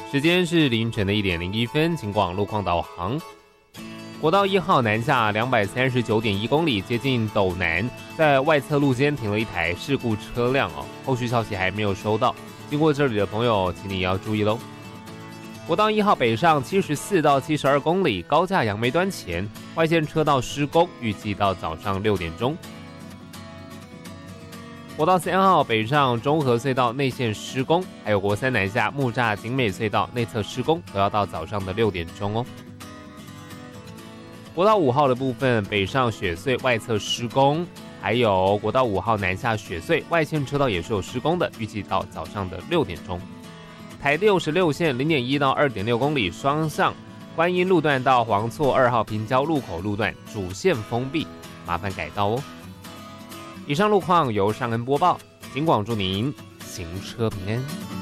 时间是凌晨的1点01分，请往路况导航。国道1号南下239.1公里，接近斗南，在外侧路肩停了一台事故车辆哦，后续消息还没有收到。经过这里的朋友，请你要注意喽。国道1号北上74到72公里，高架杨梅端前外线车道施工，预计到早上6点钟。国道3号北上中和隧道内线施工，还有国3南下木栅景美隧道内侧施工，都要到早上的6点钟哦。国道5号的部分北上雪隧外侧施工，还有国道5号南下雪隧外线车道也是有施工的，预计到早上的6点钟。台66线0.1到2.6公里双向观音路段到黄厝2号平交路口路段主线封闭，麻烦改道哦。以上路况由尚恩播报，警广祝您行车平安。